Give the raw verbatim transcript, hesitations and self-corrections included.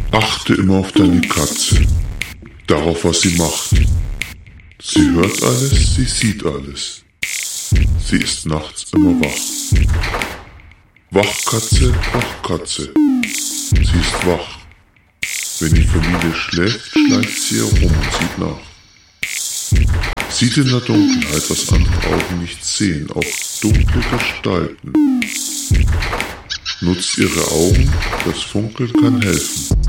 Achte immer auf deine Katze, darauf, was sie macht. Sie hört alles, sie sieht alles. Sie ist nachts immer wach. Wachkatze, Wachkatze, sie ist wach. Wenn die Familie schläft, schleicht sie herum und sieht nach. Sieht in der Dunkelheit, was andere Augen nicht sehen, auch dunkle Gestalten. Nutzt ihre Augen, das Funkeln kann helfen.